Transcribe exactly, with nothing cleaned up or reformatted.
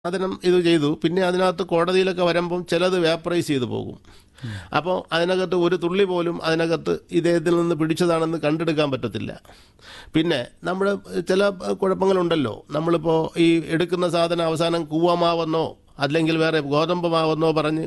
സാധനം ഇത് ചെയ്തു. പിന്നെ അതിനകത്ത് കോടതിയിലൊക്കെ വരുമ്പം ചിലത് വേപ്പറൈസ് ചെയ്തു പോകും. അപ്പോൾ അതിനകത്ത് ഒരു തുള്ളി പോലും അതിനകത്ത് ഇദ്ദേഹത്തിൽ നിന്ന് പിടിച്ചതാണെന്ന് കണ്ടെടുക്കാൻ പറ്റത്തില്ല. പിന്നെ നമ്മൾ ചില കുഴപ്പങ്ങളുണ്ടല്ലോ. നമ്മളിപ്പോൾ ഈ എടുക്കുന്ന സാധനം അവസാനം കൂവമാവെന്നോ അല്ലെങ്കിൽ വേറെ ഗോതമ്പ് മാവെന്നോ പറഞ്ഞ്